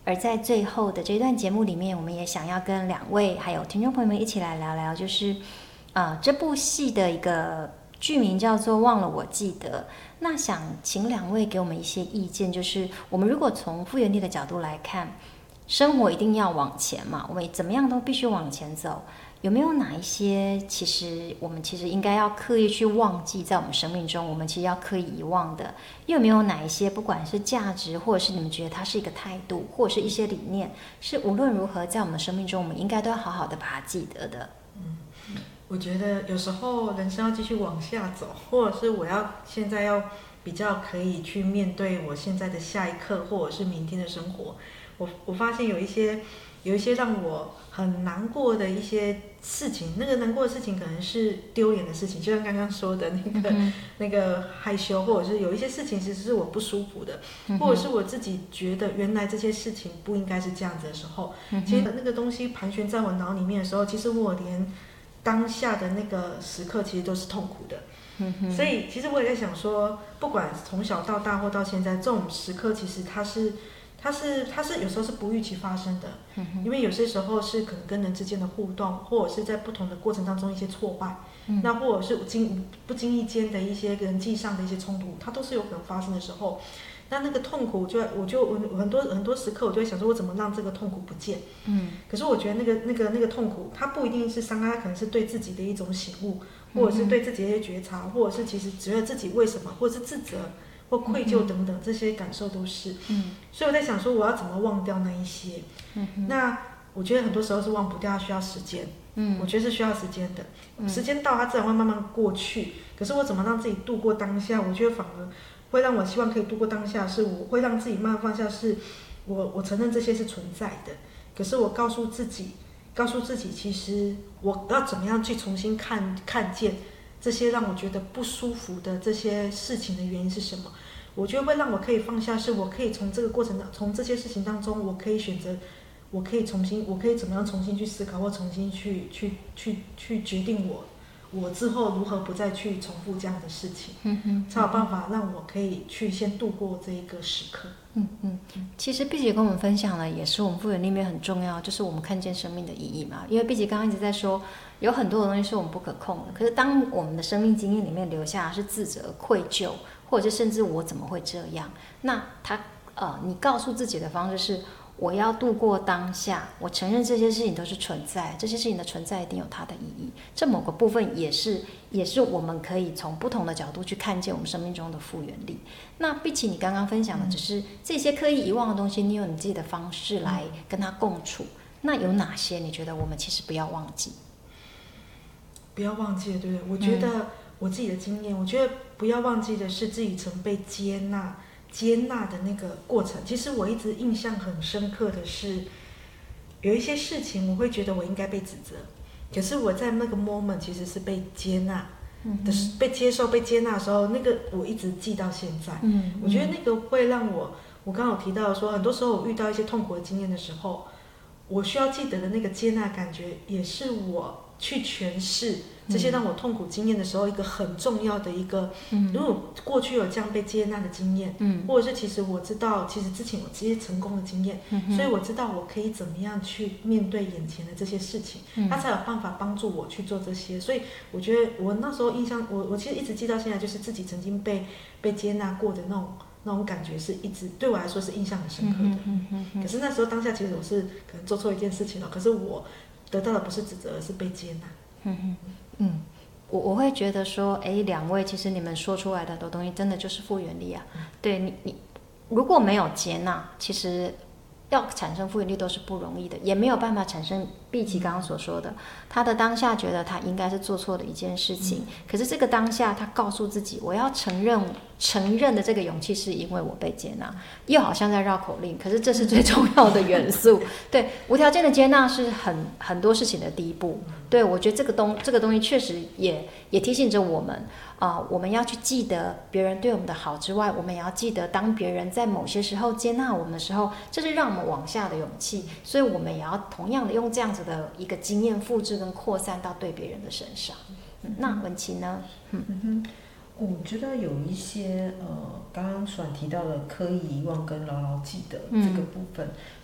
而在最后的这段节目里面，我们也想要跟两位还有听众朋友们一起来聊聊，就是这部戏的一个剧名叫做《忘了我记得》。那想请两位给我们一些意见，就是我们如果从复原力的角度来看，生活一定要往前嘛，我们怎么样都必须往前走。有没有哪一些我们其实应该要刻意去忘记，在我们生命中我们其实要刻意遗忘的？又有没有哪一些不管是价值，或者是你们觉得它是一个态度，或者是一些理念，是无论如何在我们生命中我们应该都要好好的把它记得的？ 我觉得有时候人生要继续往下走，或者是现在要比较可以去面对我现在的下一刻，或者是明天的生活。我发现有一些让我很难过的一些事情，那个难过的事情可能是丢脸的事情，就像刚刚说的那个害羞，或者是有一些事情其实是我不舒服的，或者是我自己觉得原来这些事情不应该是这样子的时候，其实那个东西盘旋在我脑里面的时候，其实我连当下的那个时刻其实都是痛苦的。所以其实我也在想说，不管从小到大或到现在，这种时刻其实它是有时候是不预期发生的，因为有些时候是可能跟人之间的互动，或者是在不同的过程当中一些挫败，那或者是不经意间的一些人际上的一些冲突，它都是有可能发生的时候。那个痛苦我很多时刻我就会想说，我怎么让这个痛苦不见？可是我觉得那个痛苦，它不一定是伤害，它可能是对自己的一种醒悟，或者是对自己的一些觉察，或者是其实觉得自己为什么，或者是自责或愧疚等等，这些感受都是。所以我在想说，我要怎么忘掉那一些？那我觉得很多时候是忘不掉，需要时间。我觉得是需要时间的，时间到它自然会慢慢过去。可是我怎么让自己度过当下？我觉得反而会让我希望可以度过当下，是我会让自己慢慢放下，是我承认这些是存在的。可是我告诉自己，其实我要怎么样去重新看见这些让我觉得不舒服的这些事情的原因是什么？我觉得会让我可以放下，是我可以从这个过程从这些事情当中，我可以选择，我可以怎么样重新去思考，或重新去决定我之后如何不再去重复这样的事情，才有办法让我可以去先度过这一个时刻。 其实碧姐跟我们分享了，也是我们复原里面很重要，就是我们看见生命的意义嘛。因为碧姐刚刚一直在说，有很多的东西是我们不可控的，可是当我们的生命经验里面留下的是自责、愧疚，或者是甚至我怎么会这样，那你告诉自己的方式是，我要度过当下，我承认这些事情都是存在，这些事情的存在一定有它的意义。这某个部分也是我们可以从不同的角度去看见我们生命中的复原力。那比起你刚刚分享的只是这些刻意遗忘的东西，你有你自己的方式来跟它共处。那有哪些你觉得我们其实不要忘记？ 不要忘记了，对不对？我觉得我自己的经验，我觉得不要忘记的是自己曾被接纳的那个过程。其实我一直印象很深刻的是，有一些事情我会觉得我应该被指责，可是我在那个 moment 其实是被接纳的，被接受、被接纳的时候，那个我一直记到现在。我觉得那个会让我刚刚有提到说，很多时候我遇到一些痛苦的经验的时候，我需要记得的那个接纳感觉，也是我去诠释这些让我痛苦经验的时候一个很重要的一个。如果过去有这样被接纳的经验，或者是其实我知道，其实之前有这些成功的经验，所以我知道我可以怎么样去面对眼前的这些事情，他才有办法帮助我去做这些。所以我觉得我那时候印象，我其实一直记到现在，就是自己曾经被接纳过的那种感觉，是一直对我来说是印象很深刻的。可是那时候当下其实我是可能做错一件事情了，可是我得到的不是指责，而是被接纳。 我会觉得说，两位其实你们说出来的东西真的就是复原力啊。对你如果没有接纳，其实要产生复原力都是不容易的，也没有办法产生碧琪刚刚所说的，他的当下觉得他应该是做错的一件事情，可是这个当下他告诉自己，我要承认的这个勇气是因为我被接纳，又好像在绕口令，可是这是最重要的元素。对，无条件的接纳是很多事情的第一步。对，我觉得这个东西确实也提醒着我们我们要去记得别人对我们的好之外，我们也要记得当别人在某些时候接纳我们的时候，这是让我们往下的勇气，所以我们也要同样的用这样子的一个经验复制跟扩散到对别人的身上。那文琪呢？ 我觉得有一些刚刚所提到的刻意遗忘跟牢牢记得这个部分，